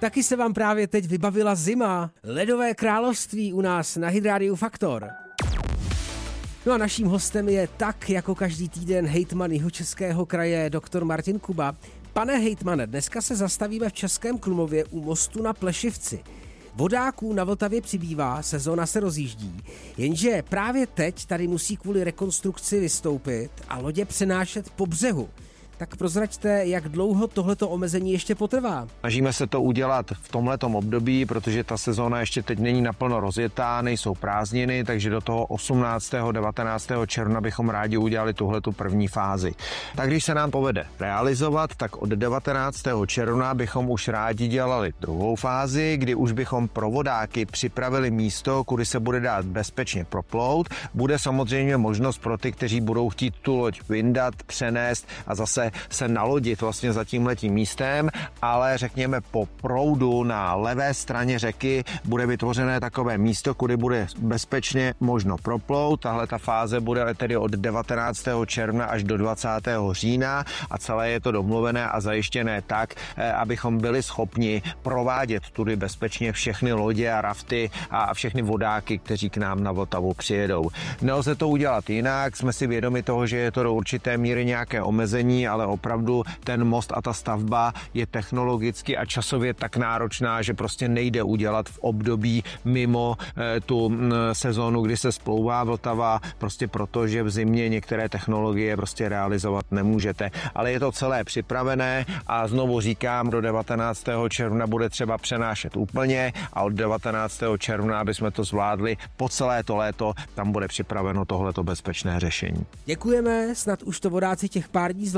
Taky se vám právě teď vybavila zima. Ledové království u nás na Hydrádiu Faktor. No a naším hostem je tak jako každý týden hejtman Jihočeského kraje doktor Martin Kuba. Pane hejtmane, dneska se zastavíme v Českém Krumlově u mostu na Plešivci. Vodáků na Vltavě přibývá, sezóna se rozjíždí, jenže právě teď tady musí kvůli rekonstrukci vystoupit a lodě přenášet po břehu. Tak prozraďte, jak dlouho tohleto omezení ještě potrvá. Snažíme se to udělat v tomhletom období, protože ta sezóna ještě teď není naplno rozjetá, nejsou prázdniny, takže do toho 18. 19. června bychom rádi udělali tuhletu první fázi. Tak když se nám povede realizovat, tak od 19. června bychom už rádi dělali druhou fázi, kdy už bychom pro vodáky připravili místo, kudy se bude dát bezpečně proplout. Bude samozřejmě možnost pro ty, kteří budou chtít tu loď vyndat, přenést a zase se nalodit vlastně za tímhletím místem, ale řekněme po proudu na levé straně řeky bude vytvořené takové místo, kudy bude bezpečně možno proplout. Tahle ta fáze bude tedy od 19. června až do 20. října a celé je to domluvené a zajištěné tak, abychom byli schopni provádět tudy bezpečně všechny lodě a rafty a všechny vodáky, kteří k nám na Vltavu přijedou. Nelze to udělat jinak, jsme si vědomi toho, že je to do určité míry nějaké omezení, ale opravdu ten most a ta stavba je technologicky a časově tak náročná, že prostě nejde udělat v období mimo tu sezónu, kdy se splouvá Vltava, prostě proto, že v zimě některé technologie prostě realizovat nemůžete. Ale je to celé připravené a znovu říkám, do 19. června bude třeba přenášet úplně a od 19. června, aby jsme to zvládli po celé to léto, tam bude připraveno tohleto bezpečné řešení. Děkujeme, snad už to vodáci těch pár dní